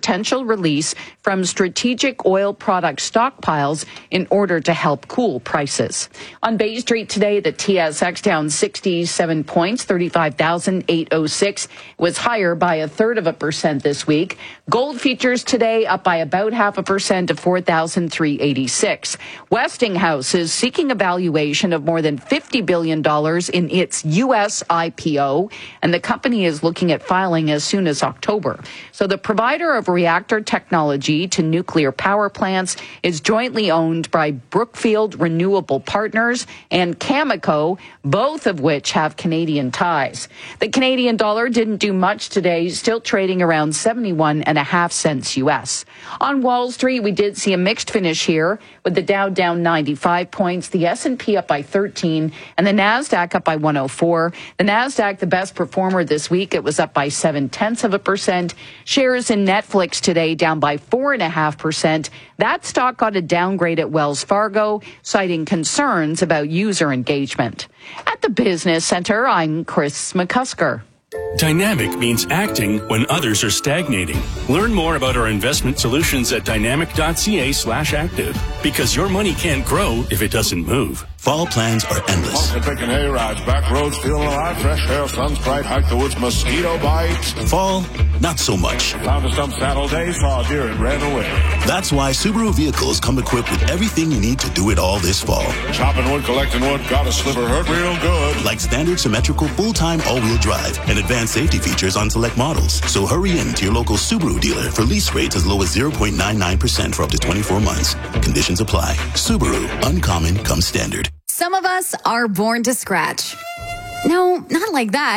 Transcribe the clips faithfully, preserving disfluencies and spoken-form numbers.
potential release from strategic oil product stockpiles in order to help cool prices. On Bay Street today, the T S X down sixty-seven points, thirty-five thousand eight hundred six, was higher by a third of a percent this week. Gold futures today up by about half a percent to four thousand three hundred eighty-six. Westinghouse is seeking a valuation of more than fifty billion dollars in its U S I P O, and the company is looking at filing as soon as October. So the provider of reactor technology to nuclear power plants is jointly owned by Brookfield Renewable Partners and Cameco, both of which have Canadian ties. The Canadian dollar didn't do much today, still trading around seventy-one and a half cents U S. On Wall Street, we did see a mixed finish here, with the Dow down ninety-five points, the S and P up by thirteen, and the NASDAQ up by one oh four. The NASDAQ, the best performer this week, it was up by seven tenths of a percent. Shares in Netflix today down by four and a half percent. That stock got a downgrade at Wells Fargo, citing concerns about user engagement. At the Business Center, I'm Chris McCusker. Dynamic means acting when others are stagnating. Learn more about our investment solutions at dynamic.ca slash active. Because your money can't grow if it doesn't move. Fall plans are endless. Picking hay rides, back roads, feeling alive, fresh air, sun's bright, hike the woods, mosquito bites. Fall, not so much. Found a stump saddle day, saw a deer and ran away. That's why Subaru vehicles come equipped with everything you need to do it all this fall. Chopping wood, collecting wood, got a sliver, hurt real good. Like standard symmetrical full-time all-wheel drive and advanced safety features on select models. So hurry in to your local Subaru dealer for lease rates as low as zero point nine nine percent for up to twenty-four months. Conditions apply. Subaru, uncommon comes standard. Some of us are born to scratch. No, not like that.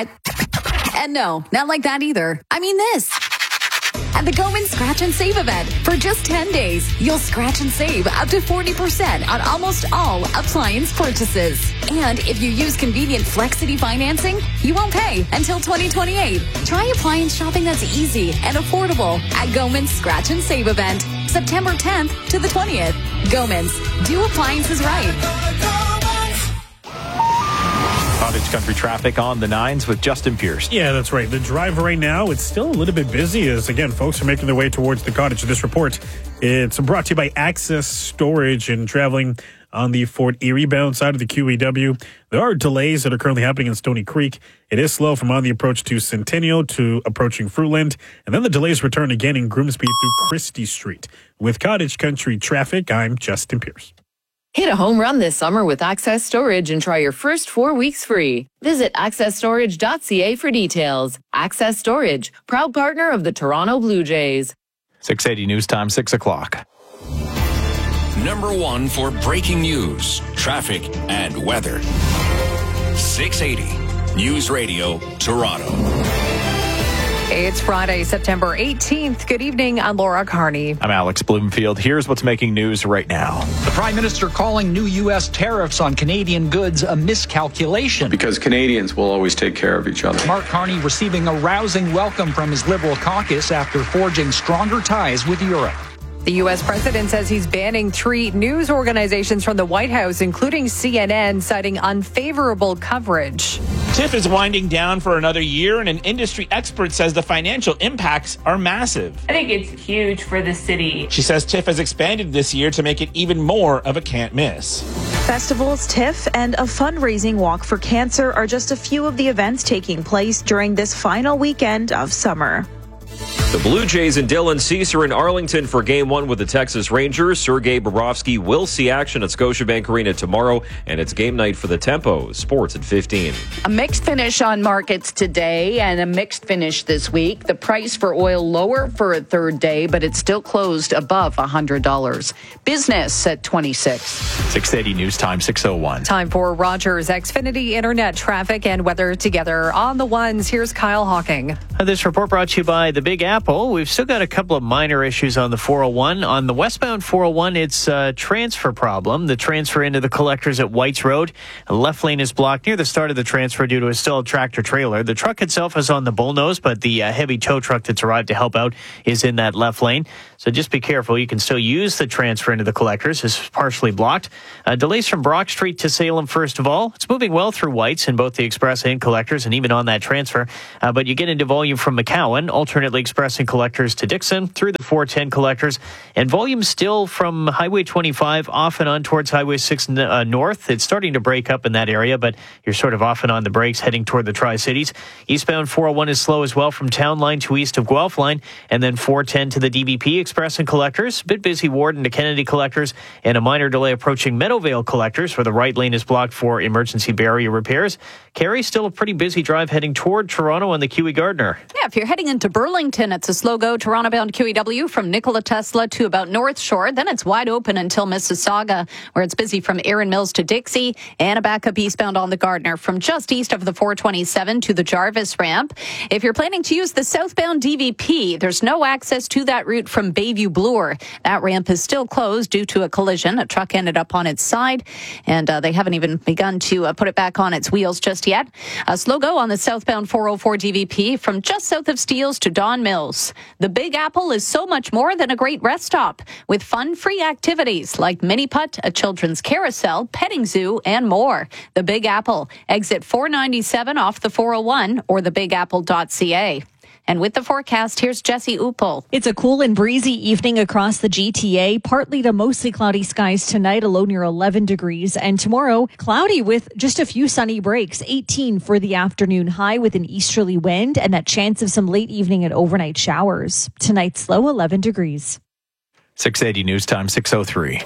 And no, not like that either. I mean this. At the Goman Scratch and Save event, for just ten days, you'll scratch and save up to forty percent on almost all appliance purchases. And if you use convenient Flexity financing, you won't pay until twenty twenty-eight. Try appliance shopping that's easy and affordable at Goman's Scratch and Save event, September tenth to the twentieth. Goman's, do appliances right. Cottage Country traffic on the nines with Justin Pierce. Yeah, that's right. The drive right now, it's still a little bit busy as, again, folks are making their way towards the cottage. This report, it's brought to you by Access Storage and traveling on the Fort Erie bound side of the Q E W. There are delays that are currently happening in Stony Creek. It is slow from on the approach to Centennial to approaching Fruitland. And then the delays return again in Grimsby through Christie Street. With Cottage Country traffic, I'm Justin Pierce. Hit a home run this summer with Access Storage and try your first four weeks free. Visit access storage dot c a for details. Access Storage, proud partner of the Toronto Blue Jays. six eighty News Time, six o'clock. Number one for breaking news, traffic, and weather. six eighty News Radio, Toronto. It's Friday, September eighteenth. Good evening. I'm Laura Carney. I'm Alex Bloomfield. Here's what's making news right now. The Prime Minister calling new U S tariffs on Canadian goods a miscalculation. Because Canadians will always take care of each other. Mark Carney receiving a rousing welcome from his Liberal caucus after forging stronger ties with Europe. The U S president says he's banning three news organizations from the White House, including C N N, citing unfavorable coverage. TIFF is winding down for another year, and an industry expert says the financial impacts are massive. I think it's huge for the city. She says TIFF has expanded this year to make it even more of a can't miss. Festivals, TIFF, and a fundraising walk for cancer are just a few of the events taking place during this final weekend of summer. The Blue Jays and Dylan Cease are in Arlington for Game one with the Texas Rangers. Sergei Bobrovsky will see action at Scotiabank Arena tomorrow, and it's game night for the Tempo. Sports at fifteen. A mixed finish on markets today and a mixed finish this week. The price for oil lower for a third day, but it's still closed above one hundred dollars. Business at twenty-six. six eighty News Time, six oh one. Time for Rogers Xfinity Internet traffic and weather together on the ones. Here's Kyle Hawking. This report brought to you by the Big Apple. We've still got a couple of minor issues on the four oh one. On the westbound four oh one, it's a transfer problem. The transfer into the collectors at Whites Road. The left lane is blocked near the start of the transfer due to a stalled tractor trailer. The truck itself is on the bullnose, but the uh, heavy tow truck that's arrived to help out is in that left lane. So just be careful. You can still use the transfer into the collectors. It's partially blocked. Uh, delays from Brock Street to Salem, first of all. It's moving well through Whites in both the express and collectors and even on that transfer. Uh, but you get into volume from McCowan, alternately express Express and collectors to Dixon through the four ten collectors. And volume still from Highway twenty-five off and on towards Highway six uh, north. It's starting to break up in that area, but you're sort of off and on the brakes heading toward the Tri-Cities. Eastbound four oh one is slow as well from Town Line to east of Guelph Line, and then four ten to the D V P Express and collectors. Bit busy Warden to Kennedy collectors, and a minor delay approaching Meadowvale collectors where the right lane is blocked for emergency barrier repairs. Carrie, still a pretty busy drive heading toward Toronto on the Q E Gardner. Yeah, if you're heading into Burlington, it's a slow go Toronto-bound Q E W from Nikola Tesla to about North Shore. Then it's wide open until Mississauga, where it's busy from Erin Mills to Dixie, and a backup eastbound on the Gardner from just east of the four twenty-seven to the Jarvis ramp. If you're planning to use the southbound D V P, there's no access to that route from Bayview Bloor. That ramp is still closed due to a collision. A truck ended up on its side, and uh, they haven't even begun to uh, put it back on its wheels just yet. A slow go on the southbound four oh four D V P from just south of Steeles to Don Mills. The Big Apple is so much more than a great rest stop, with fun-free activities like mini putt, a children's carousel, petting zoo, and more. The Big Apple, exit four ninety-seven off the four oh one or the big apple dot c a. And with the forecast, here's Jesse Uppel. It's a cool and breezy evening across the G T A. Partly to mostly cloudy skies tonight, a low near eleven degrees. And tomorrow, cloudy with just a few sunny breaks. eighteen for the afternoon high with an easterly wind and that chance of some late evening and overnight showers. Tonight's low, eleven degrees. six eighty News Time, six oh three.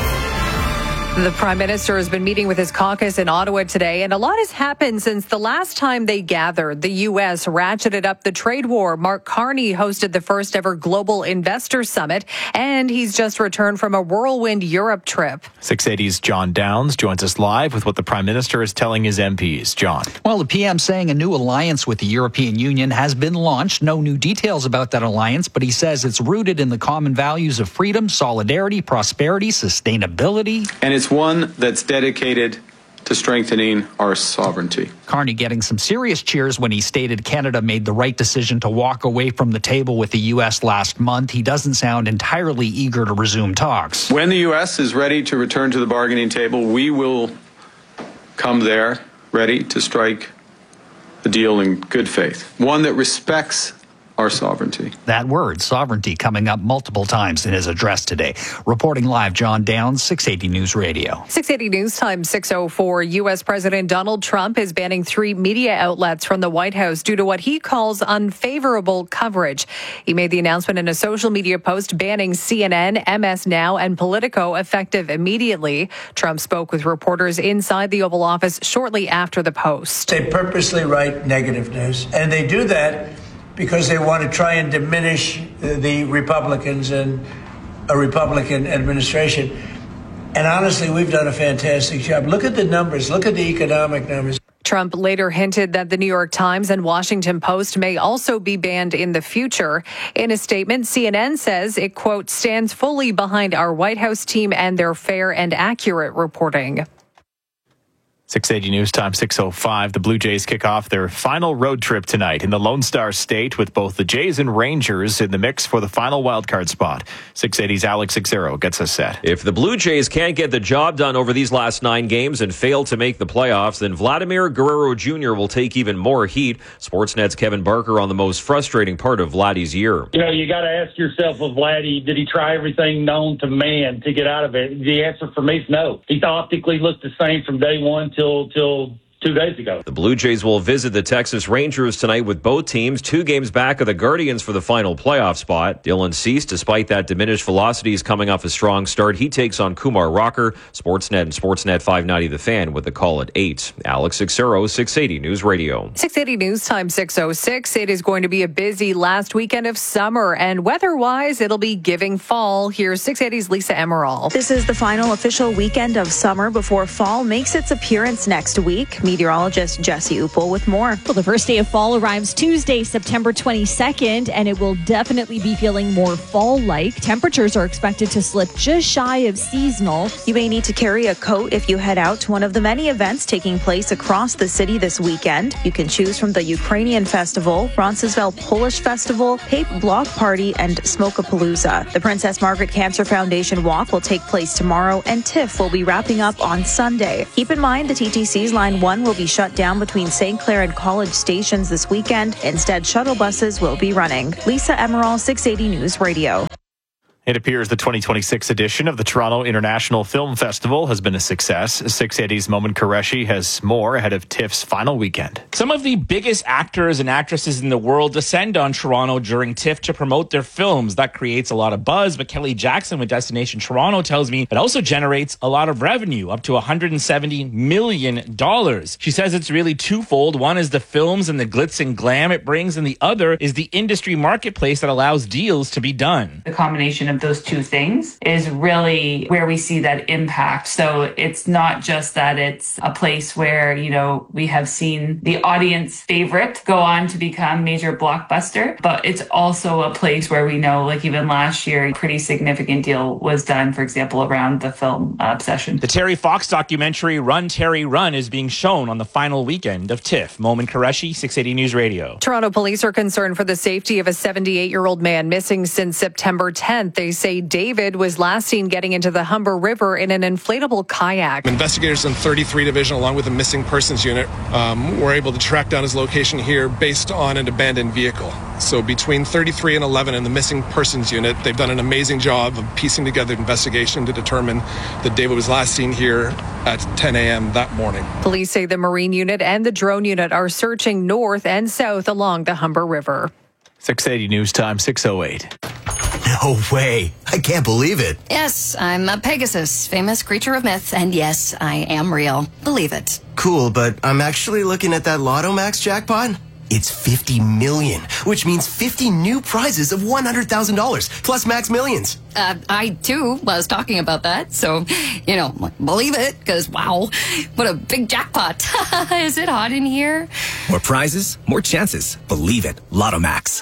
The Prime Minister has been meeting with his caucus in Ottawa today, and a lot has happened since the last time they gathered. The U S ratcheted up the trade war. Mark Carney hosted the first ever Global Investor Summit, and he's just returned from a whirlwind Europe trip. six eighty's John Downs joins us live with what the Prime Minister is telling his M Ps. John. Well, the P M saying a new alliance with the European Union has been launched. No new details about that alliance, but he says it's rooted in the common values of freedom, solidarity, prosperity, sustainability. And it's one that's dedicated to strengthening our sovereignty. Carney getting some serious cheers when he stated Canada made the right decision to walk away from the table with the U S last month. He doesn't sound entirely eager to resume talks. When the U S is ready to return to the bargaining table, we will come there ready to strike a deal in good faith, one that respects our sovereignty. That word, sovereignty, coming up multiple times in his address today. Reporting live, John Downs, six eighty News Radio. six eighty News Time, six oh four. U S. President Donald Trump is banning three media outlets from the White House due to what he calls unfavorable coverage. He made the announcement in a social media post banning C N N, M S Now, and Politico effective immediately. Trump spoke with reporters inside the Oval Office shortly after the post. They purposely write negative news, and they do that because they want to try and diminish the Republicans and a Republican administration. And honestly, we've done a fantastic job. Look at the numbers. Look at the economic numbers. Trump later hinted that the New York Times and Washington Post may also be banned in the future. In a statement, C N N says it, quote, stands fully behind our White House team and their fair and accurate reporting. six eighty News Time, six oh five. The Blue Jays kick off their final road trip tonight in the Lone Star State with both the Jays and Rangers in the mix for the final wildcard spot. six eighty's Alex Xero gets us set. If the Blue Jays can't get the job done over these last nine games and fail to make the playoffs, then Vladimir Guerrero Junior will take even more heat. Sportsnet's Kevin Barker on the most frustrating part of Vladdy's year. You know, you got to ask yourself with Vladdy, did he try everything known to man to get out of it? The answer for me is no. He optically looked the same from day one till till two days ago. The Blue Jays will visit the Texas Rangers tonight with both teams two games back of the Guardians for the final playoff spot. Dylan Cease, despite that diminished velocity, is coming off a strong start. He takes on Kumar Rocker. Sportsnet and Sportsnet five ninety The Fan with the call at eight. Alex Xero, six eighty News Radio. six eighty News Time, six oh six. It is going to be a busy last weekend of summer, and weather-wise, it'll be giving fall. Here's six eighty's Lisa Emerald. This is the final official weekend of summer before fall makes its appearance next week. Meteorologist Jesse Uppel with more. Well, the first day of fall arrives Tuesday, September twenty-second, and it will definitely be feeling more fall-like. Temperatures are expected to slip just shy of seasonal. You may need to carry a coat if you head out to one of the many events taking place across the city this weekend. You can choose from the Ukrainian Festival, Roncesvalles Polish Festival, Pape Block Party, and Smokapalooza. The Princess Margaret Cancer Foundation Walk will take place tomorrow, and TIFF will be wrapping up on Sunday. Keep in mind the T T C's Line one one will be shut down between Saint Clair and College stations this weekend. Instead, shuttle buses will be running. Lisa Emerald, six eighty News Radio. It appears the twenty twenty-six edition of the Toronto International Film Festival has been a success. six eighty's Momin Qureshi has more ahead of TIFF's final weekend. Some of the biggest actors and actresses in the world descend on Toronto during TIFF to promote their films. That creates a lot of buzz, but Kelly Jackson with Destination Toronto tells me it also generates a lot of revenue, up to one hundred seventy million dollars. She says it's really twofold. One is the films and the glitz and glam it brings, and the other is the industry marketplace that allows deals to be done. The combination of those two things is really where we see that impact. So it's not just that it's a place where, you know, we have seen the audience favorite go on to become major blockbuster, but it's also a place where we know, like even last year, a pretty significant deal was done, for example, around the film uh, Obsession. The Terry Fox documentary Run, Terry, Run is being shown on the final weekend of TIFF. Momin Qureshi, six eighty News Radio. Toronto police are concerned for the safety of a seventy-eight-year-old man missing since September tenth. They say David was last seen getting into the Humber River in an inflatable kayak. Investigators in thirty-three Division, along with the Missing Persons Unit, um, were able to track down his location here based on an abandoned vehicle. So between thirty-three and eleven and the Missing Persons Unit, they've done an amazing job of piecing together the investigation to determine that David was last seen here at ten a.m. that morning. Police say the Marine Unit and the Drone Unit are searching north and south along the Humber River. six eighty News Time, six oh eight. No way. I can't believe it. Yes, I'm a Pegasus, famous creature of myth, and yes, I am real. Believe it. Cool, but I'm actually looking at that Lotto Max jackpot. It's fifty million, which means fifty new prizes of one hundred thousand dollars, plus Max Millions. Uh, I, too, was talking about that, so, you know, believe it, because, wow, what a big jackpot. Is it hot in here? More prizes, more chances. Believe it. Lotto Max.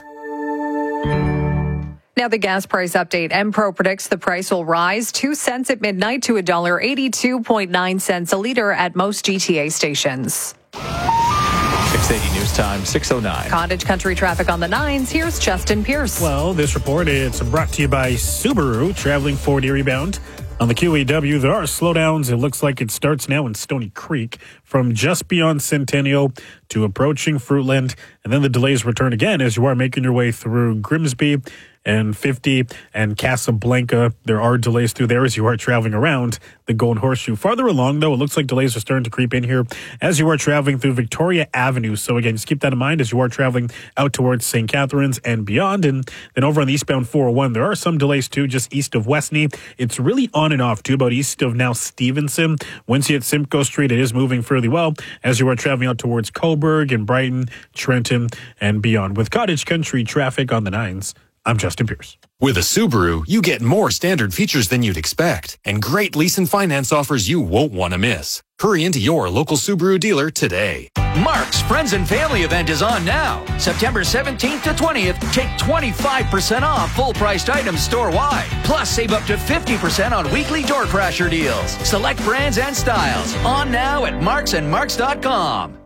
Now the gas price update. Empro predicts the price will rise two cents at midnight to one dollar eighty-two point nine cents a litre at most G T A stations. six eighty News Time, six oh nine. Cottage Country traffic on the nines. Here's Justin Pierce. Well, this report is brought to you by Subaru, traveling Fort Erie bound. On the Q E W, there are slowdowns. It looks like it starts now in Stony Creek from just beyond Centennial to approaching Fruitland. And then the delays return again as you are making your way through Grimsby and fifty and Casablanca. There are delays through there as you are traveling around the Golden Horseshoe. Farther along, though, it looks like delays are starting to creep in here as you are traveling through Victoria Avenue. So again, just keep that in mind as you are traveling out towards Saint Catharines and beyond. And then over on the eastbound four oh one, there are some delays too, just east of Westney. It's really on and off too, about east of now Stevenson. Once you hit Simcoe Street, it is moving fairly well as you are traveling out towards Coburg and Brighton, Trenton, and beyond. With Cottage Country traffic on the nines, I'm Justin Pierce. With a Subaru, you get more standard features than you'd expect and great lease and finance offers you won't want to miss. Hurry into your local Subaru dealer today. Mark's Friends and Family event is on now. September seventeenth to twentieth, take twenty-five percent off full-priced items store-wide. Plus, save up to fifty percent on weekly door crasher deals. Select brands and styles. On now at marks and marks dot com.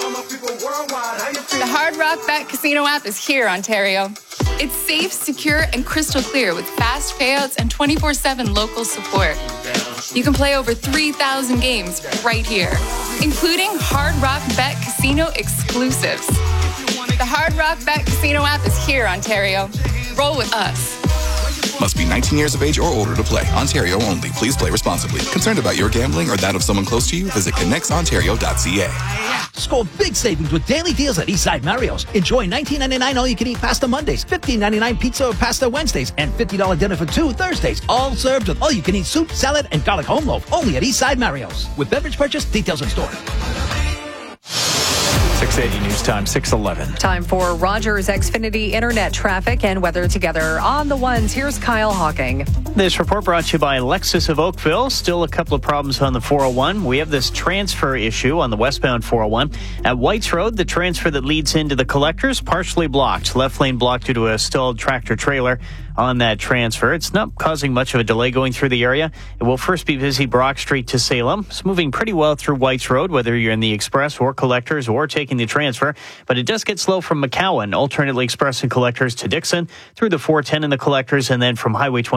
The Hard Rock Bet Casino app is here, Ontario. It's safe, secure, and crystal clear with fast payouts and twenty-four seven local support. You can play over three thousand games right here, including Hard Rock Bet Casino exclusives. The Hard Rock Bet Casino app is here, Ontario. Roll with us. Must be nineteen years of age or older to play. Ontario only. Please play responsibly. Concerned about your gambling or that of someone close to you? Visit connects ontario dot c a. Score big savings with daily deals at Eastside Mario's. Enjoy nineteen ninety-nine all-you-can-eat pasta Mondays, fifteen ninety-nine pizza or pasta Wednesdays, and fifty dollars dinner for two Thursdays. All served with all-you-can-eat soup, salad, and garlic home loaf. Only at Eastside Mario's. With beverage purchase, details in store. six eighty News Time, six eleven. Time for Rogers Xfinity Internet traffic and weather together. On the ones, here's Kyle Hawking. This report brought to you by Lexus of Oakville. Still a couple of problems on the four oh one. We have this transfer issue on the westbound four oh one. At Whites Road, the transfer that leads into the collectors partially blocked. Left lane blocked due to a stalled tractor trailer on that transfer. It's not causing much of a delay going through the area. It will first be busy Brock Street to Salem. It's moving pretty well through Whites Road, whether you're in the express or collectors or taking the transfer. But it does get slow from McCowan, alternately express and collectors to Dixon, through the four ten and the collectors, and then from Highway twenty-five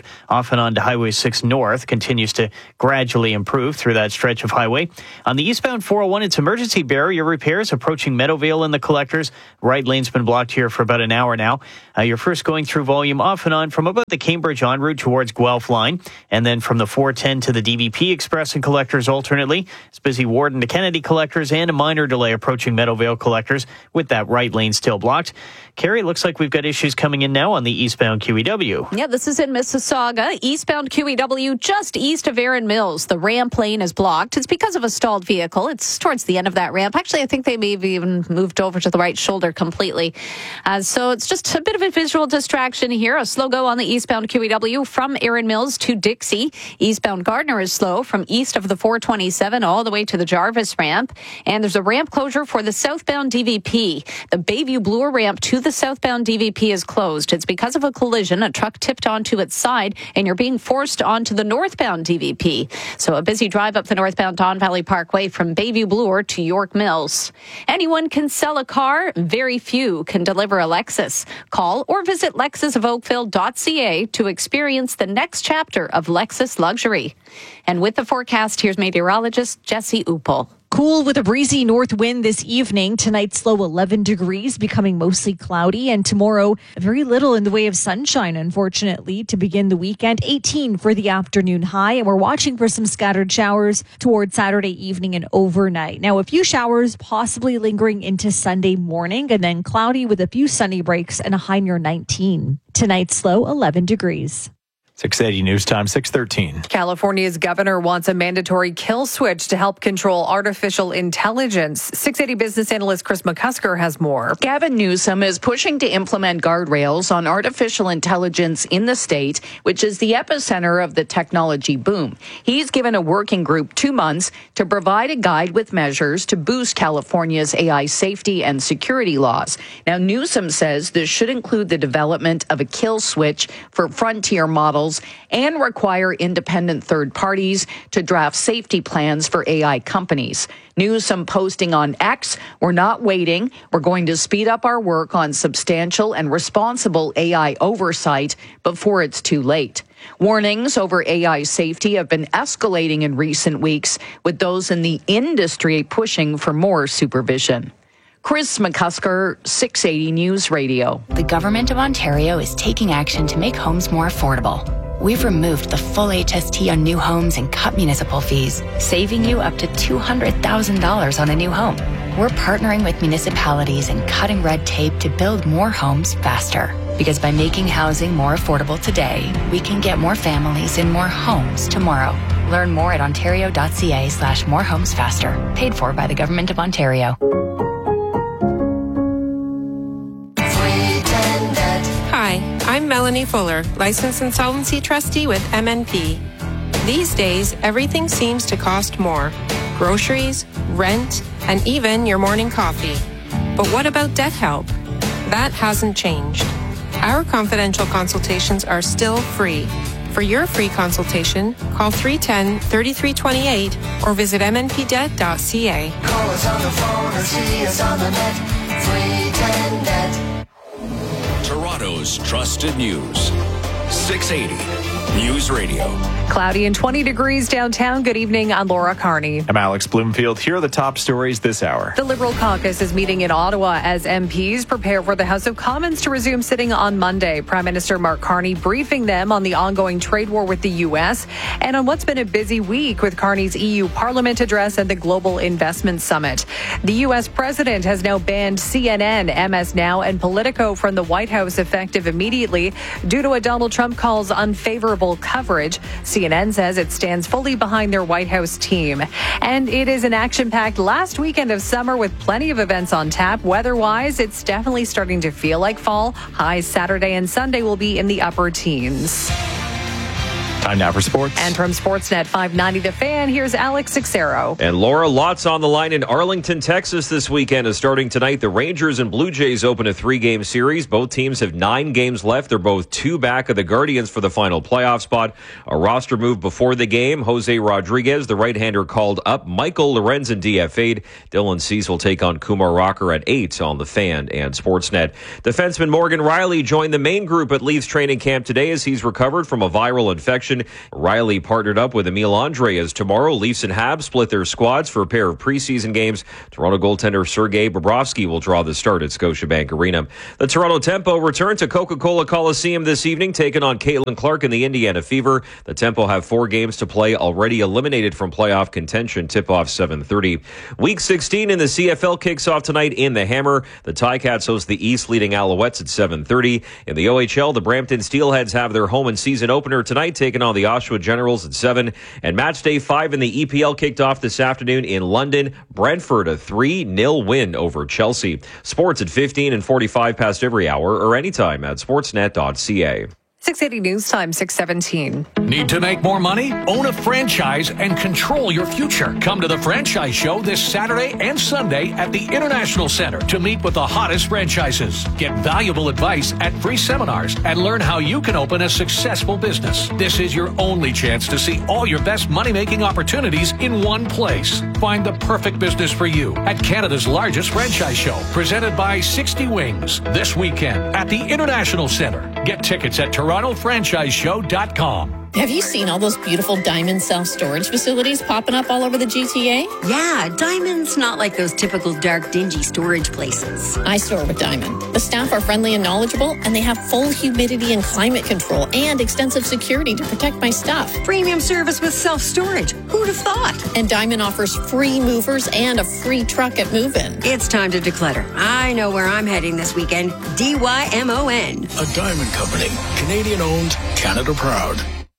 off and on to Highway six North continues to gradually improve through that stretch of highway. On the eastbound four oh one, it's emergency barrier repairs approaching Meadowvale and the collectors. Right lane's been blocked here for about an hour now. Uh, you're first going through volume off and on from about the Cambridge en route towards Guelph line, and then from the four ten to the D V P Express and collectors alternately. It's busy Warden to Kennedy collectors and a minor delay approaching Meadowvale collectors with that right lane still blocked. Carrie, looks like we've got issues coming in now on the eastbound Q E W. Yeah, this is in Mississauga. Eastbound Q E W just east of Erin Mills. The ramp lane is blocked. It's because of a stalled vehicle. It's towards the end of that ramp. Actually, I think they may have even moved over to the right shoulder completely. Uh, so it's just a bit of a visual distraction here. A slow go on the eastbound Q E W from Erin Mills to Dixie. Eastbound Gardner is slow from east of the four twenty-seven all the way to the Jarvis ramp. And there's a ramp closure for the southbound D V P. The Bayview Bloor ramp to the southbound D V P is closed. It's because of a collision. A truck tipped onto its side, and you're being forced onto the northbound D V P. So a busy drive up the northbound Don Valley Parkway from Bayview Bloor to York Mills. Anyone can sell a car. Very few can deliver a Lexus. Call or visit lexus of oakville dot c a to experience the next chapter of Lexus luxury. And with the forecast, here's meteorologist Jesse Uppel. Cool with a breezy north wind this evening. Tonight's low eleven degrees, becoming mostly cloudy. And tomorrow, very little in the way of sunshine, unfortunately, to begin the weekend. eighteen for the afternoon high. And we're watching for some scattered showers towards Saturday evening and overnight. Now, a few showers possibly lingering into Sunday morning, and then cloudy with a few sunny breaks and a high near nineteen. Tonight's low eleven degrees. six eighty News Time, six thirteen. California's governor wants a mandatory kill switch to help control artificial intelligence. six eighty business analyst Chris McCusker has more. Gavin Newsom is pushing to implement guardrails on artificial intelligence in the state, which is the epicenter of the technology boom. He's given a working group two months to provide a guide with measures to boost California's A I safety and security laws. Now, Newsom says this should include the development of a kill switch for frontier models and require independent third parties to draft safety plans for A I companies. Newsom posting on X, "We're not waiting. We're going to speed up our work on substantial and responsible A I oversight before it's too late." Warnings over A I safety have been escalating in recent weeks, with those in the industry pushing for more supervision. Chris McCusker, six eighty News Radio. The Government of Ontario is taking action to make homes more affordable. We've removed the full H S T on new homes and cut municipal fees, saving you up to two hundred thousand dollars on a new home. We're partnering with municipalities and cutting red tape to build more homes faster. Because by making housing more affordable today, we can get more families in more homes tomorrow. Learn more at ontario.ca slash more homes faster. Paid for by the Government of Ontario. Hi, I'm Melanie Fuller, licensed insolvency trustee with M N P. These days, everything seems to cost more. Groceries, rent, and even your morning coffee. But what about debt help? That hasn't changed. Our confidential consultations are still free. For your free consultation, call three one zero, three three two eight or visit m n p debt dot c a. Call us on the phone or see us on the net. three ten debt. Toronto's trusted news. six eighty News Radio. Cloudy and twenty degrees downtown. Good evening. I'm Laura Carney. I'm Alex Bloomfield. Here are the top stories this hour. The Liberal caucus is meeting in Ottawa as M Ps prepare for the House of Commons to resume sitting on Monday. Prime Minister Mark Carney briefing them on the ongoing trade war with the U S and on what's been a busy week with Carney's E U Parliament address and the Global Investment Summit. The U S president has now banned C N N, M S Now, and Politico from the White House effective immediately due to what Donald Trump calls unfavorable coverage. C N N says it stands fully behind their White House team. And it is an action-packed last weekend of summer with plenty of events on tap. Weather-wise, it's definitely starting to feel like fall. Highs Saturday and Sunday will be in the upper teens. Time now for sports. And from Sportsnet five ninety The Fan, here's Alex Sixero. And Laura, lots on the line in Arlington, Texas this weekend. Is starting tonight. The Rangers and Blue Jays open a three-game series. Both teams have nine games left. They're both two back of the Guardians for the final playoff spot. A roster move before the game. Jose Rodriguez, the right-hander, called up. Michael Lorenzen D F A'd. Dylan Cease will take on Kumar Rocker at eight on The Fan and Sportsnet. Defenseman Morgan Riley joined the main group at Leafs training camp today as he's recovered from a viral infection. Riley partnered up with Emil Andre as tomorrow Leafs and Habs split their squads for a pair of preseason games. Toronto goaltender Sergei Bobrovsky will draw the start at Scotiabank Arena. The Toronto Tempo return to Coca-Cola Coliseum this evening, taking on Caitlin Clark and the Indiana Fever. The Tempo have four games to play, already eliminated from playoff contention. Tip-off seven thirty. Week sixteen in the C F L kicks off tonight in the Hammer. The Ticats host the East-leading Alouettes at seven thirty. In the O H L, the Brampton Steelheads have their home and season opener tonight, taking on the Oshawa Generals at seven. And match day five in the E P L kicked off this afternoon in London. Brentford a three nil win over Chelsea. Sports at fifteen and forty-five past every hour or anytime at sportsnet dot c a. six eighty News Time, six seventeen. Need to make more money? Own a franchise and control your future. Come to the Franchise Show this Saturday and Sunday at the International Center to meet with the hottest franchises. Get valuable advice at free seminars and learn how you can open a successful business. This is your only chance to see all your best money-making opportunities in one place. Find the perfect business for you at Canada's largest franchise show, presented by sixty Wings, this weekend at the International Center. Get tickets at toronto franchise show dot com. Have you seen all those beautiful Diamond self-storage facilities popping up all over the G T A? Yeah, Diamond's not like those typical dark, dingy storage places. I store with Diamond. The staff are friendly and knowledgeable, and they have full humidity and climate control and extensive security to protect my stuff. Premium service with self-storage. Who'd have thought? And Diamond offers free movers and a free truck at move-in. It's time to declutter. I know where I'm heading this weekend. D Y M O N. A Diamond Company. Canadian-owned, Canada-proud.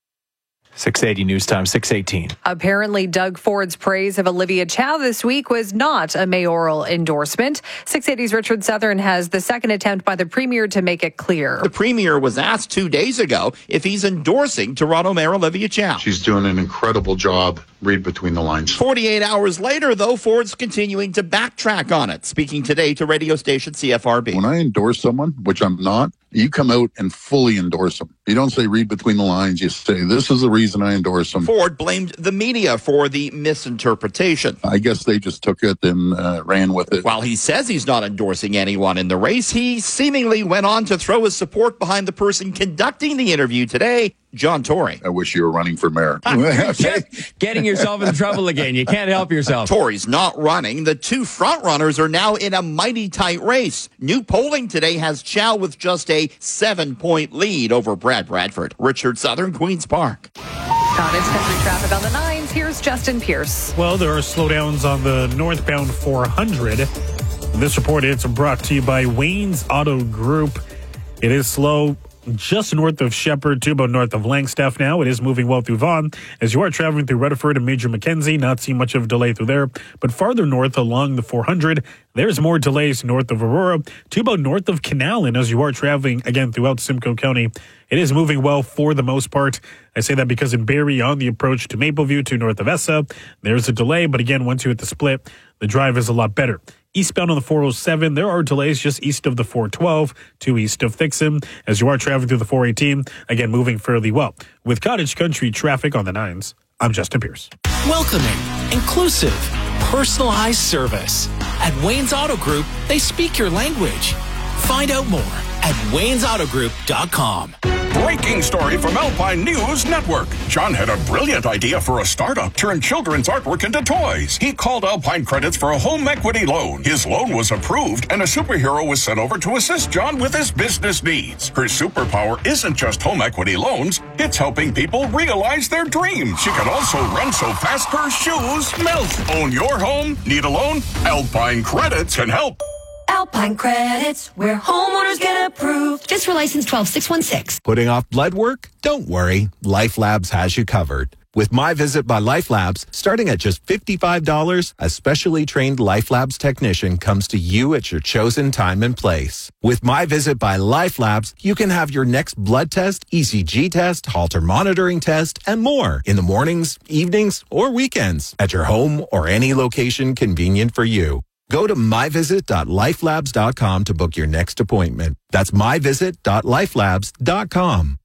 six eighty News Time, six eighteen. Apparently, Doug Ford's praise of Olivia Chow this week was not a mayoral endorsement. six eighty's Richard Southern has the second attempt by the Premier to make it clear. The Premier was asked two days ago if he's endorsing Toronto Mayor Olivia Chow. She's doing an incredible job. Read between the lines. forty-eight hours later, though, Ford's continuing to backtrack on it, speaking today to radio station C F R B. When I endorse someone, which I'm not, you come out and fully endorse them. You don't say read between the lines. You say, this is the reason I endorse them. Ford blamed the media for the misinterpretation. I guess they just took it and uh, ran with it. While he says he's not endorsing anyone in the race, he seemingly went on to throw his support behind the person conducting the interview today, John Tory. I wish you were running for mayor. Getting yourself in trouble again. You can't help yourself. Tory's not running. The two frontrunners are now in a mighty tight race. New polling today has Chow with just a seven-point lead over Brad Bradford. Richard Southern, Queen's Park. Cottage Country traffic on the nines. Here's Justin Pierce. Well, there are slowdowns on the northbound four hundred. This report is brought to you by Wayne's Auto Group. It is slow just north of Shepherd to about north of Langstaff now. It is moving well through Vaughan. As you are traveling through Rutherford and Major Mackenzie, not seeing much of a delay through there. But farther north along the four hundred, there's more delays north of Aurora to about north of Canal. And as you are traveling, again, throughout Simcoe County, it is moving well for the most part. I say that because in Barrie, on the approach to Mapleview to north of Essa, there's a delay. But again, once you hit the split, the drive is a lot better. Eastbound on the four oh seven, there are delays just east of the four twelve to east of Thixon. As you are traveling through the four eighteen, again, moving fairly well. With Cottage Country traffic on the nines, I'm Justin Pierce. Welcoming, inclusive, personalized service. At Wayne's Auto Group, they speak your language. Find out more at waynes auto group dot com. Breaking story from Alpine News Network. John had a brilliant idea for a startup, turn children's artwork into toys. He called Alpine Credits for a home equity loan. His loan was approved, and a superhero was sent over to assist John with his business needs. Her superpower isn't just home equity loans, it's helping people realize their dreams. She can also run so fast her shoes melt. Own your home? Need a loan? Alpine Credits can help. Alpine Credits, where homeowners get approved. Just for license twelve six one six. Putting off blood work? Don't worry. Life Labs has you covered. With My Visit by LifeLabs, starting at just fifty-five dollars, a specially trained LifeLabs technician comes to you at your chosen time and place. With My Visit by LifeLabs, you can have your next blood test, E C G test, Holter monitoring test, and more in the mornings, evenings, or weekends at your home or any location convenient for you. Go to my visit dot lifelabs dot com to book your next appointment. That's my visit dot lifelabs dot com.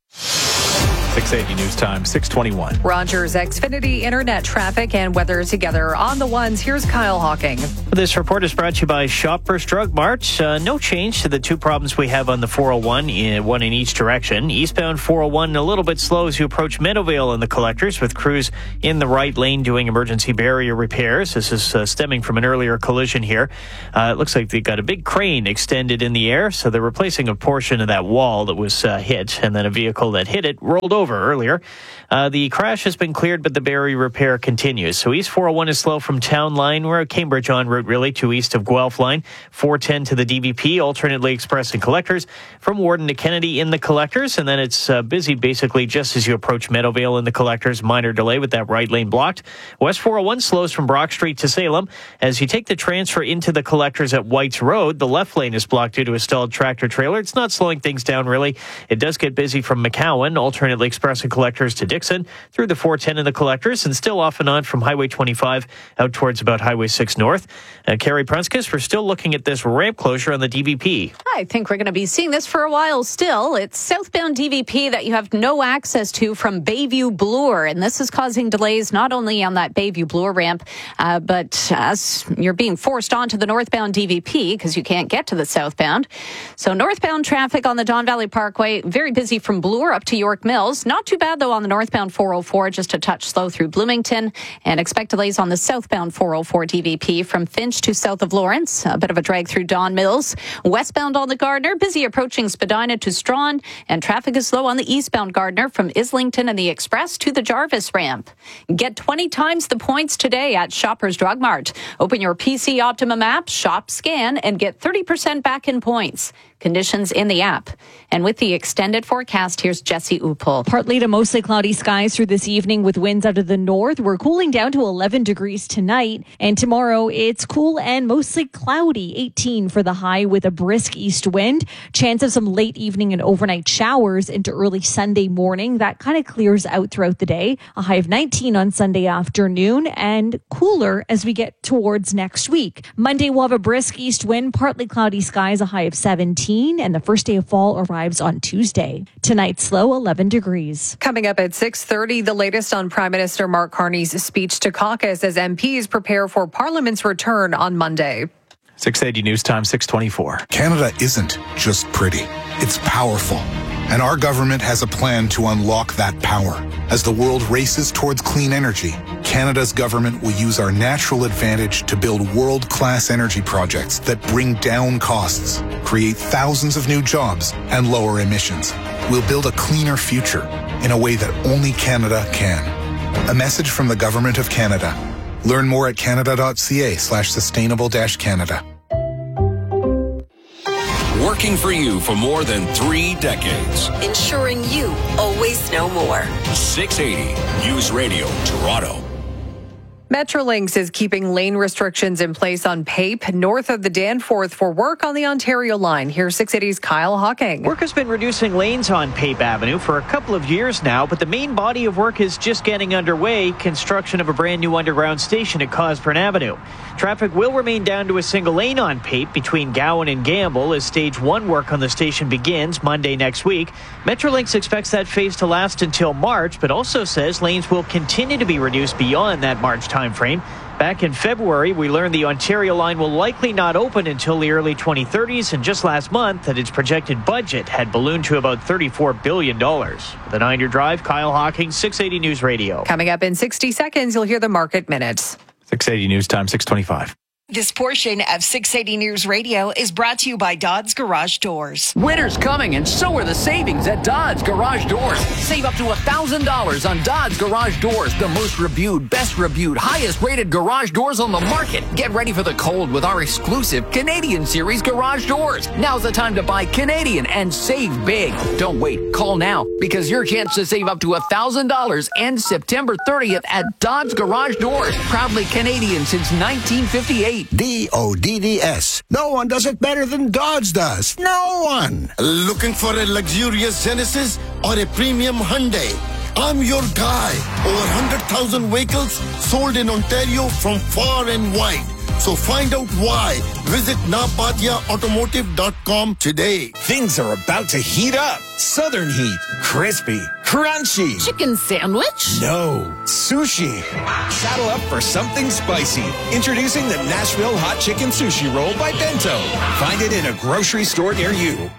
six eighty News Time, six twenty-one. Rogers Xfinity Internet traffic and weather together on the ones. Here's Kyle Hawking. This report is brought to you by Shoppers Drug Mart. Uh, no change to the two problems we have on the four oh one, in, one in each direction. Eastbound four oh one a little bit slow as you approach Meadowvale and the collectors, with crews in the right lane doing emergency barrier repairs. This is uh, stemming from an earlier collision here. Uh, it looks like they got a big crane extended in the air, so they're replacing a portion of that wall that was uh, hit, and then a vehicle that hit it rolled over earlier. Uh, the crash has been cleared, but the barrier repair continues. So East four oh one is slow from Town Line. We're at Cambridge en route, really, to east of Guelph Line. four ten to the D V P, alternately express and collectors. From Warden to Kennedy in the collectors, and then it's uh, busy basically just as you approach Meadowvale in the collectors. Minor delay with that right lane blocked. West four oh one slows from Brock Street to Salem. As you take the transfer into the collectors at Whites Road, the left lane is blocked due to a stalled tractor trailer. It's not slowing things down, really. It does get busy from McCowan, alternately express and collectors to Dixon, through the four ten in the collectors, and still off and on from Highway twenty-five out towards about Highway six North. Uh, Carrie Prunskis, we're still looking at this ramp closure on the D V P. I think we're going to be seeing this for a while still. It's southbound D V P that you have no access to from Bayview Bloor, and this is causing delays not only on that Bayview Bloor ramp, uh, but as you're being forced onto the northbound D V P because you can't get to the southbound. So northbound traffic on the Don Valley Parkway, very busy from Bloor up to York Mills. Not too bad, though, on the northbound four oh four, just a touch slow through Bloomington, and expect delays on the southbound four oh four D V P from Finch to south of Lawrence. A bit of a drag through Don Mills. Westbound on the Gardner, busy approaching Spadina to Strawn, and traffic is slow on the eastbound Gardner from Islington and the Express to the Jarvis ramp. Get twenty times the points today at Shoppers Drug Mart. Open your P C Optimum app, shop, scan, and get thirty percent back in points. Conditions in the app. And with the extended forecast, here's Jesse Upel. Partly to mostly cloudy skies through this evening with winds out of the north. We're cooling down to eleven degrees tonight. And tomorrow it's cool and mostly cloudy. eighteen for the high with a brisk east wind. Chance of some late evening and overnight showers into early Sunday morning. That kind of clears out throughout the day. A high of nineteen on Sunday afternoon and cooler as we get towards next week. Monday we'll have a brisk east wind, partly cloudy skies, a high of seventeen. And the first day of fall arrives on Tuesday. Tonight's low, eleven degrees. Coming up at six thirty, the latest on Prime Minister Mark Carney's speech to caucus as M Ps prepare for Parliament's return on Monday. six eighty News Time, six twenty-four. Canada isn't just pretty. It's powerful. And our government has a plan to unlock that power. As the world races towards clean energy, Canada's government will use our natural advantage to build world-class energy projects that bring down costs, create thousands of new jobs, and lower emissions. We'll build a cleaner future in a way that only Canada can. A message from the Government of Canada. Learn more at canada.ca slash sustainable dash Canada. Working for you for more than three decades. Ensuring you always know more. six eighty News Radio, Toronto. Metrolinx is keeping lane restrictions in place on Pape north of the Danforth for work on the Ontario line. Here's six eighty's Kyle Hawking. Work has been reducing lanes on Pape Avenue for a couple of years now, but the main body of work is just getting underway. Construction of a brand new underground station at Cosburn Avenue. Traffic will remain down to a single lane on Pape between Gowan and Gamble as stage one work on the station begins Monday next week. Metrolinx expects that phase to last until March, but also says lanes will continue to be reduced beyond that March time frame. Back in February, we learned the Ontario line will likely not open until the early twenty thirties, and just last month that its projected budget had ballooned to about thirty-four billion dollars. The nine-year drive, Kyle Hawking, six eighty News Radio. Coming up in sixty seconds, you'll hear the market minutes. six eighty News Time, six twenty-five. This portion of six eighty News Radio is brought to you by Dodds Garage Doors. Winter's coming, and so are the savings at Dodds Garage Doors. Save up to one thousand dollars on Dodds Garage Doors, the most reviewed, best reviewed, highest rated garage doors on the market. Get ready for the cold with our exclusive Canadian Series garage doors. Now's the time to buy Canadian and save big. Don't wait. Call now, because your chance to save up to one thousand dollars ends September thirtieth at Dodds Garage Doors. Proudly Canadian since nineteen fifty-eight. D O D D S. No one does it better than Dodge does. No one. Looking for a luxurious Genesis or a premium Hyundai? I'm your guy. Over one hundred thousand vehicles sold in Ontario from far and wide. So find out why. Visit napatia automotive dot com today. Things are about to heat up. Southern heat. Crispy. Crunchy. Chicken sandwich? No. Sushi. Saddle up for something spicy. Introducing the Nashville Hot Chicken Sushi Roll by Bento. Find it in a grocery store near you.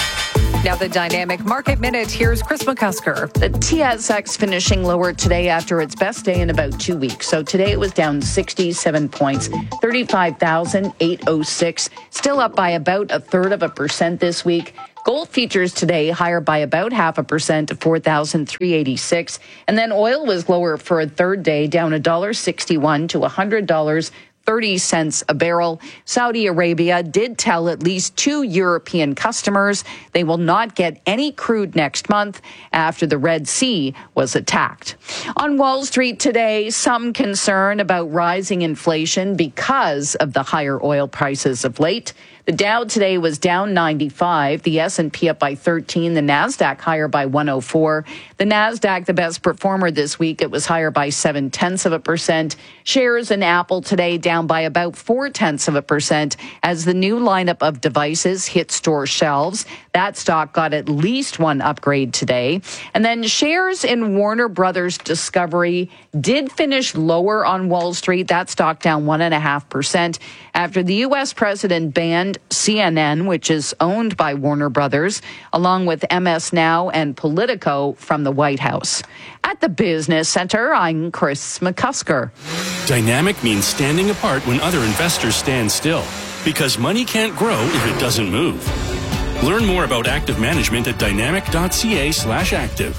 Now the Dynamic Market Minute. Here's Chris McCusker. The T S X finishing lower today after its best day in about two weeks. So today it was down sixty-seven points, thirty-five thousand eight hundred six, still up by about a third of a percent this week. Gold futures today higher by about half a percent to four thousand three hundred eighty-six. And then oil was lower for a third day, down one dollar sixty-one to one hundred dollars thirty cents a barrel. Saudi Arabia did tell at least two European customers they will not get any crude next month after the Red Sea was attacked. On Wall Street today, some concern about rising inflation because of the higher oil prices of late. The Dow today was down ninety-five, the S and P up by thirteen, the NASDAQ higher by one oh four. The NASDAQ, the best performer this week, it was higher by seven tenths of a percent. Shares in Apple today down by about four tenths of a percent as the new lineup of devices hit store shelves. That stock got at least one upgrade today. And then shares in Warner Brothers Discovery did finish lower on Wall Street. That stock down one and a half percent after the U S president banned C N N, which is owned by Warner Brothers, along with M S Now and Politico from the White House. At the Business Center, I'm Chris McCusker. Dynamic means standing apart when other investors stand still, because money can't grow if it doesn't move. Learn more about active management at dynamic.ca slash active.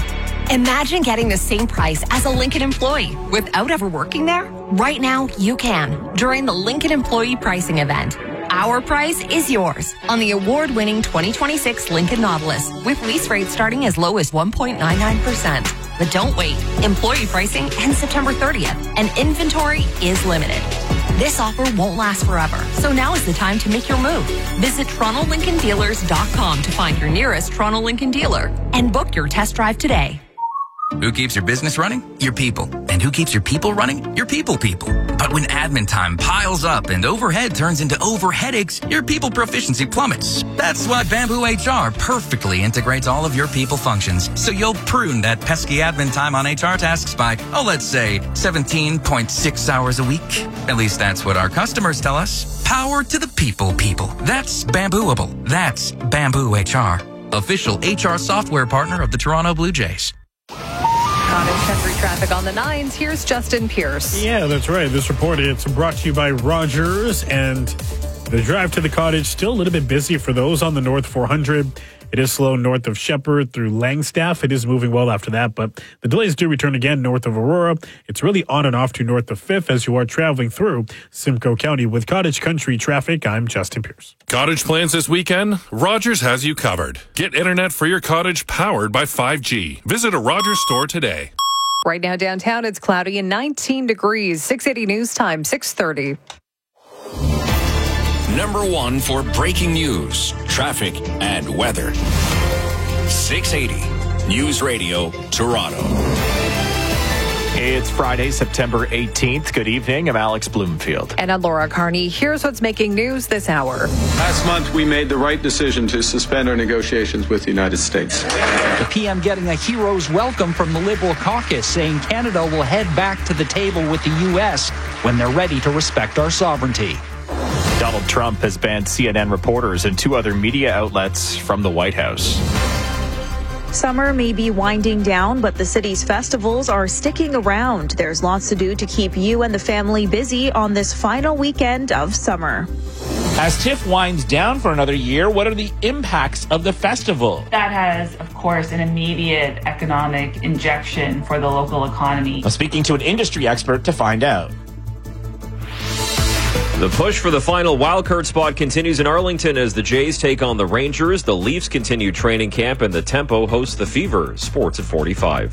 Imagine getting the same price as a Lincoln employee without ever working there. Right now, you can during the Lincoln Employee Pricing Event. Our price is yours on the award-winning twenty twenty-six Lincoln Nautilus with lease rates starting as low as one point nine nine percent. But don't wait. Employee pricing ends September thirtieth, and inventory is limited. This offer won't last forever, so now is the time to make your move. Visit Toronto Lincoln Dealers dot com to find your nearest Toronto Lincoln dealer and book your test drive today. Who keeps your business running? Your people. And who keeps your people running? Your people people. But when admin time piles up and overhead turns into over headaches, your people proficiency plummets. That's why Bamboo H R perfectly integrates all of your people functions. So you'll prune that pesky admin time on H R tasks by, oh, let's say seventeen point six hours a week. At least that's what our customers tell us. Power to the people people. That's Bambooable. That's Bamboo H R. Official H R software partner of the Toronto Blue Jays. Cottage Country traffic on the nines. Here's Justin Pierce. Yeah, that's right. This report, it's brought to you by Rogers, and the drive to the cottage still a little bit busy for those on the North four hundred. It is slow north of Shepherd through Langstaff. It is moving well after that, but the delays do return again north of Aurora. It's really on and off to north of fifth as you are traveling through Simcoe County. With Cottage Country traffic, I'm Justin Pierce. Cottage plans this weekend? Rogers has you covered. Get internet for your cottage powered by five G. Visit a Rogers store today. Right now downtown, it's cloudy and nineteen degrees. six eighty News Time, six thirty. Number one for breaking news, traffic, and weather. six eighty News Radio, Toronto. It's Friday, September eighteenth. Good evening. I'm Alex Bloomfield. And I'm Laura Carney. Here's what's making news this hour. Last month, we made the right decision to suspend our negotiations with the United States. The P M getting a hero's welcome from the Liberal caucus, saying Canada will head back to the table with the U S when they're ready to respect our sovereignty. Donald Trump has banned C N N reporters and two other media outlets from the White House. Summer may be winding down, but the city's festivals are sticking around. There's lots to do to keep you and the family busy on this final weekend of summer. As TIFF winds down for another year, what are the impacts of the festival? That has, of course, an immediate economic injection for the local economy. I'm speaking to an industry expert to find out. The push for the final wildcard spot continues in Arlington as the Jays take on the Rangers. The Leafs continue training camp, and the Tempo hosts the Fever. Sports at forty-five.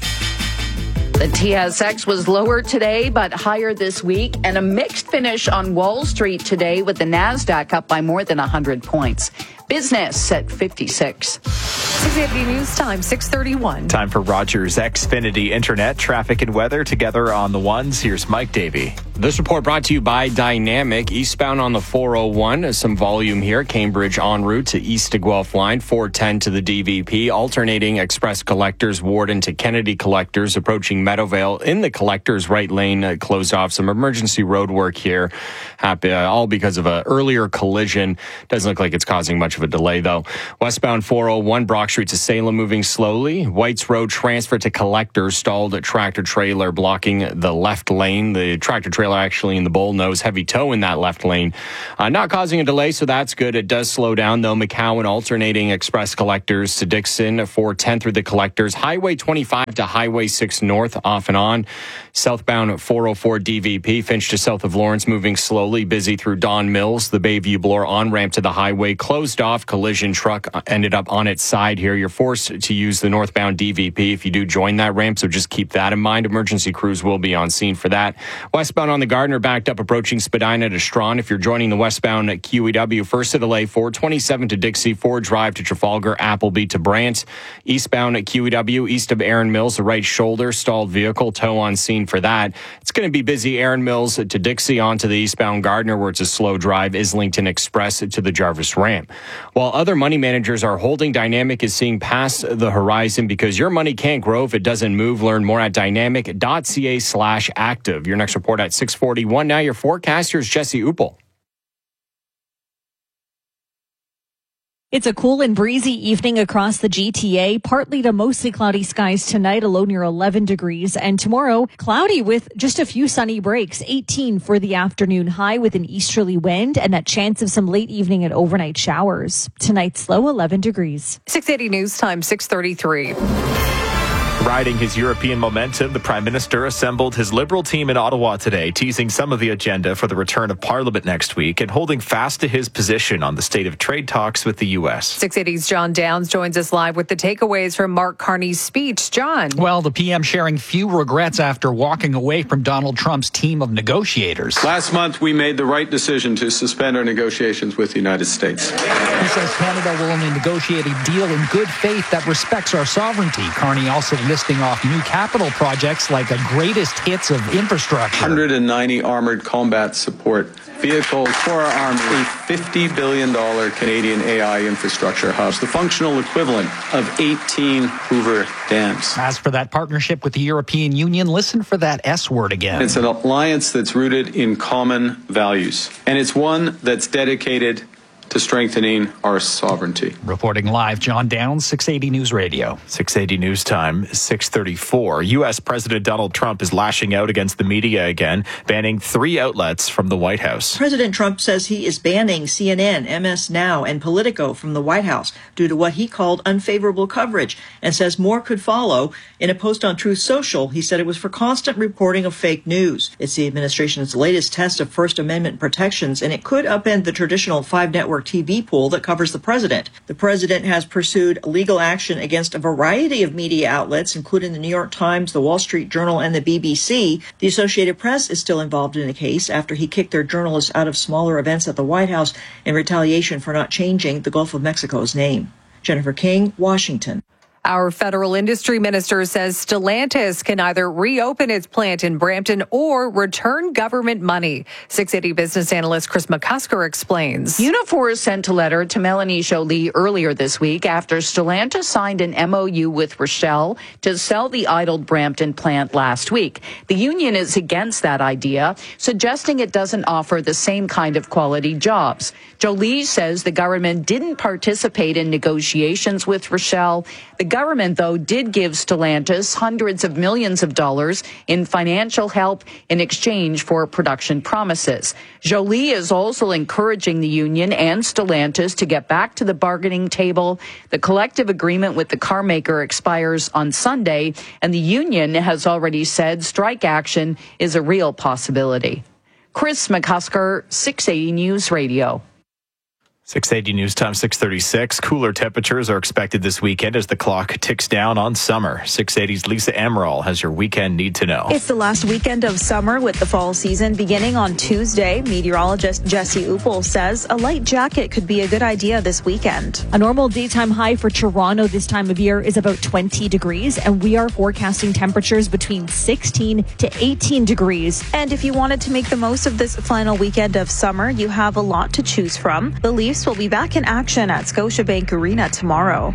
The T S X was lower today, but higher this week, and a mixed finish on Wall Street today with the NASDAQ up by more than one hundred points. Business at fifty-six. six eighty News Time, six thirty-one. Time for Rogers Xfinity Internet, traffic and weather together on the ones. Here's Mike Davey. This report brought to you by Dynamic. Eastbound on the four oh one, some volume here. Cambridge en route to East to Guelph line, four ten to the D V P. Alternating express collectors, Warden to Kennedy collectors, approaching Meadowvale in the collectors right lane, uh, closed off. Some emergency road work here, Happy, uh, all because of an earlier collision. Doesn't look like it's causing much of a delay, though. Westbound four oh one, Brock Street to Salem, moving slowly. Whites Road transfer to collectors, stalled tractor trailer blocking the left lane. The tractor trailer actually in the bullnose, heavy tow in that left lane. Uh, not causing a delay, so that's good. It does slow down, though. McCowan alternating express collectors to Dixon, four ten through the collectors. Highway twenty-five to Highway six north, off and on. Southbound four oh four D V P, Finch to south of Lawrence, moving slowly, busy through Don Mills. The Bayview Bloor on-ramp to the highway, closed off. Collision truck ended up on its side here. You're forced to use the northbound D V P if you do join that ramp, so just keep that in mind. Emergency crews will be on scene for that. Westbound on the Gardner, backed up approaching Spadina to Strawn. If you're joining the westbound at Q E W, first to delay, four twenty-seven to Dixie, four Drive to Trafalgar, Appleby to Brant. Eastbound at Q E W, east of Erin Mills, the right shoulder, stalled vehicle, tow on scene for that. It's going to be busy Erin Mills to Dixie onto the eastbound Gardner, where it's a slow drive, Islington Express to the Jarvis ramp. While other money managers are holding, Dynamic is seeing past the horizon because your money can't grow if it doesn't move. Learn more at dynamic.ca slash active. Your next report at six forty-one. Now your forecaster is Jesse Uppel. It's a cool and breezy evening across the G T A. Partly to mostly cloudy skies tonight, a low near eleven degrees. And tomorrow, cloudy with just a few sunny breaks. eighteen for the afternoon high with an easterly wind and that chance of some late evening and overnight showers. Tonight's low, eleven degrees. six eighty News Time, six thirty-three. Riding his European momentum, the Prime Minister assembled his Liberal team in Ottawa today, teasing some of the agenda for the return of Parliament next week and holding fast to his position on the state of trade talks with the U S. six eighty's John Downs joins us live with the takeaways from Mark Carney's speech. John. Well, the P M sharing few regrets after walking away from Donald Trump's team of negotiators. Last month, we made the right decision to suspend our negotiations with the United States. He says Canada will only negotiate a deal in good faith that respects our sovereignty. Carney also listing off new capital projects like a greatest hits of infrastructure. one hundred ninety armored combat support vehicles for our army, a fifty billion dollars Canadian A I infrastructure hub, the functional equivalent of eighteen Hoover dams. As for that partnership with the European Union, listen for that S word again. It's an alliance that's rooted in common values, and it's one that's dedicated to strengthening our sovereignty. Reporting live, John Downs, six eighty News Radio. six eighty News Time, six thirty-four. U S. President Donald Trump is lashing out against the media again, banning three outlets from the White House. President Trump says he is banning C N N, M S Now, and Politico from the White House due to what he called unfavorable coverage, and says more could follow. In a post on Truth Social, he said it was for constant reporting of fake news. It's the administration's latest test of First Amendment protections, and it could upend the traditional five-network T V pool that covers the president. The president has pursued legal action against a variety of media outlets, including the New York Times, the Wall Street Journal, and the B B C. The Associated Press is still involved in the case after he kicked their journalists out of smaller events at the White House in retaliation for not changing the Gulf of Mexico's name. Jennifer King, Washington. Our federal industry minister says Stellantis can either reopen its plant in Brampton or return government money. six eighty business analyst Chris McCusker explains. Unifor sent a letter to Melanie Joly earlier this week after Stellantis signed an M O U with Rochelle to sell the idled Brampton plant last week. The union is against that idea, suggesting it doesn't offer the same kind of quality jobs. Joly says the government didn't participate in negotiations with Rochelle. The government, though, did give Stellantis hundreds of millions of dollars in financial help in exchange for production promises. Joly is also encouraging the union and Stellantis to get back to the bargaining table. The collective agreement with the car maker expires on Sunday, and the union has already said strike action is a real possibility. Chris McCusker, six eighty News Radio. six eighty News Time, six thirty-six. Cooler temperatures are expected this weekend as the clock ticks down on summer. six eighty's Lisa Amaral has your weekend need to know. It's the last weekend of summer with the fall season beginning on Tuesday. Meteorologist Jesse Uppel says a light jacket could be a good idea this weekend. A normal daytime high for Toronto this time of year is about twenty degrees, and we are forecasting temperatures between sixteen to eighteen degrees. And if you wanted to make the most of this final weekend of summer, you have a lot to choose from. The Leafs will be back in action at Scotiabank Arena tomorrow.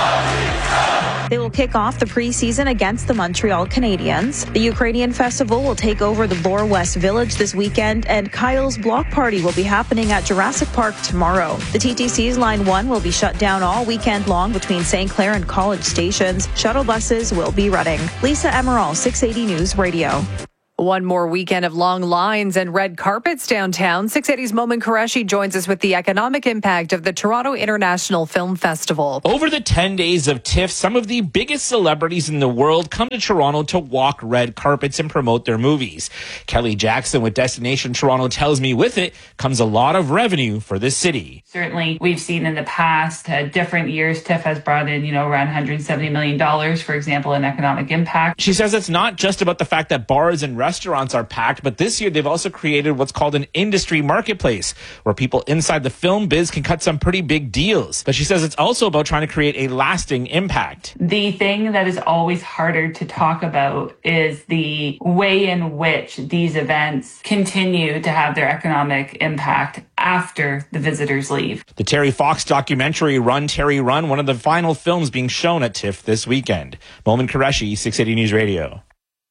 They will kick off the preseason against the Montreal Canadiens. The Ukrainian Festival will take over the Bloor West Village this weekend, and Kyle's Block Party will be happening at Jurassic Park tomorrow. The T T C's Line one will be shut down all weekend long between Saint Clair and College stations. Shuttle buses will be running. Lisa Amaral, six eighty News Radio. One more weekend of long lines and red carpets downtown. six eighty's Momin Qureshi joins us with the economic impact of the Toronto International Film Festival. Over the ten days of TIFF, some of the biggest celebrities in the world come to Toronto to walk red carpets and promote their movies. Kelly Jackson with Destination Toronto tells me with it comes a lot of revenue for the city. Certainly, we've seen in the past, uh, different years, TIFF has brought in, you know, around one hundred seventy million dollars, for example, in economic impact. She says it's not just about the fact that bars and restaurants Restaurants are packed, but this year they've also created what's called an industry marketplace where people inside the film biz can cut some pretty big deals. But she says it's also about trying to create a lasting impact. The thing that is always harder to talk about is the way in which these events continue to have their economic impact after the visitors leave. The Terry Fox documentary Run, Terry Run, one of the final films being shown at TIFF this weekend. Momin Qureshi, six eighty News Radio.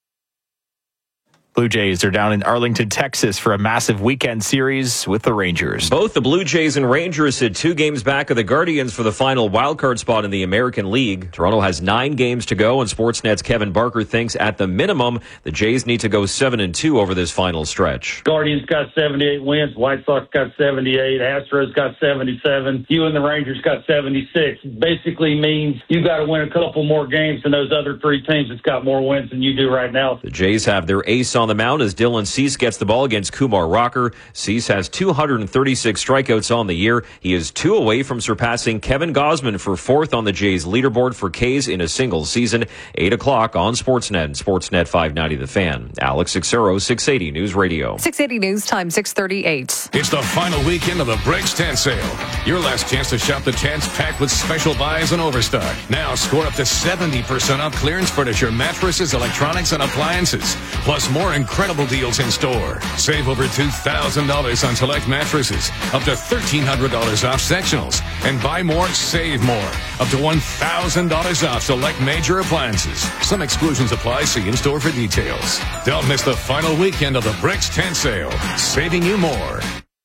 Blue Jays are down in Arlington, Texas for a massive weekend series with the Rangers. Both the Blue Jays and Rangers sit two games back of the Guardians for the final wildcard spot in the American League. Toronto has nine games to go, and Sportsnet's Kevin Barker thinks at the minimum the Jays need to go seven and two over this final stretch. Guardians got seventy-eight wins, White Sox got seventy-eight, Astros got seventy-seven, you and the Rangers got seventy-six. Basically means you got to win a couple more games than those other three teams that's got more wins than you do right now. The Jays have their ace on the mound as Dylan Cease gets the ball against Kumar Rocker. Cease has two hundred thirty-six strikeouts on the year. He is two away from surpassing Kevin Gausman for fourth on the Jays leaderboard for Ks in a single season. eight o'clock on Sportsnet and Sportsnet five ninety The Fan. Alex Sixero, six eighty News Radio. six eighty News Time, six thirty-eight. It's the final weekend of the Bricks Tent Sale. Your last chance to shop the tents packed with special buys and overstock. Now score up to seventy percent off clearance furniture, mattresses, electronics, and appliances. Plus more incredible deals in store. Save over two thousand dollars on select mattresses, up to thirteen hundred dollars off sectionals, and buy more, save more. Up to one thousand dollars off select major appliances. Some exclusions apply. See in store for details. Don't miss the final weekend of the Bricks Tent Sale, saving you more.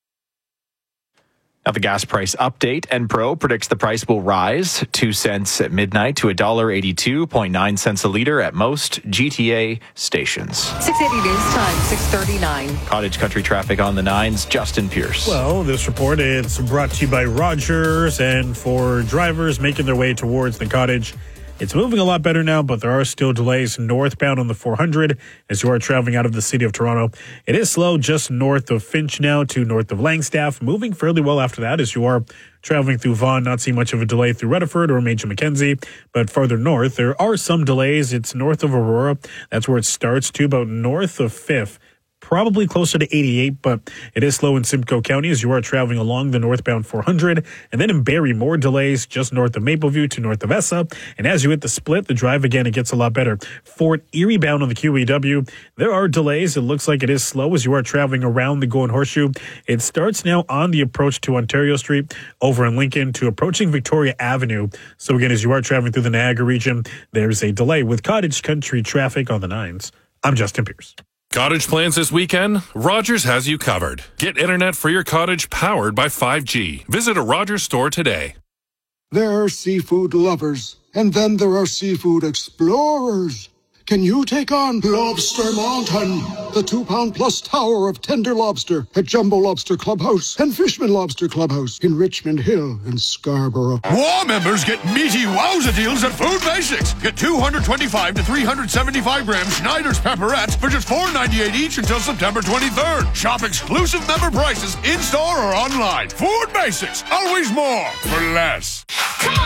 Now the gas price update. Enpro predicts the price will rise two cents at midnight to one dollar eighty-two point nine cents a liter at most G T A stations. six eighty News Time, six thirty-nine. Cottage Country traffic on the nines. Justin Pierce. Well, this report is brought to you by Rogers, and for drivers making their way towards the cottage, it's moving a lot better now, but there are still delays northbound on the four hundred as you are traveling out of the city of Toronto. It is slow just north of Finch now to north of Langstaff. Moving fairly well after that as you are traveling through Vaughan. Not seeing much of a delay through Rutherford or Major Mackenzie, but farther north, there are some delays. It's north of Aurora. That's where it starts to about north of Fifth. Probably closer to eighty-eight, but it is slow in Simcoe County as you are traveling along the northbound four hundred. And then in Barrie, more delays just north of Mapleview to north of Essa. And as you hit the split, the drive again, it gets a lot better. Fort Erie bound on the Q E W, there are delays. It looks like it is slow as you are traveling around the Golden Horseshoe. It starts now on the approach to Ontario Street over in Lincoln to approaching Victoria Avenue. So again, as you are traveling through the Niagara region, there's a delay with Cottage Country traffic on the nines. I'm Justin Pierce. Cottage plans this weekend? Rogers has you covered. Get internet for your cottage powered by five G. Visit a Rogers store today. There are seafood lovers And then there are seafood explorers. Can you take on Lobster Mountain, the two-pound plus tower of tender lobster at Jumbo Lobster Clubhouse and Fishman Lobster Clubhouse in Richmond Hill and Scarborough? War members get meaty wowza deals at Food Basics. Get two hundred twenty-five to three hundred seventy-five gram Schneider's pepperettes for just four ninety-eight each until September twenty-third. Shop exclusive member prices in-store or online. Food Basics, always more for less.